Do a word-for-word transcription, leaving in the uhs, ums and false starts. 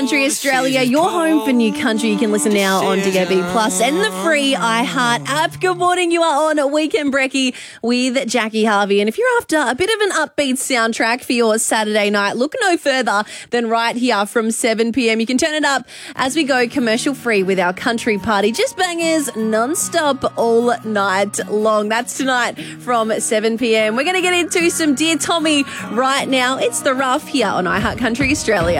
Country Australia, your home for new country. You can listen now on D A B Plus and the free iHeart app. Good morning, you are on Weekend Brekkie with Jackie Harvey. And if you're after a bit of an upbeat soundtrack for your Saturday night, look no further than right here from seven p.m. You can turn it up as we go commercial free with our country party. Just bangers non-stop all night long. That's tonight from seven p.m. We're going to get into some Dear Tommy right now. It's The Rough here on iHeart Country Australia.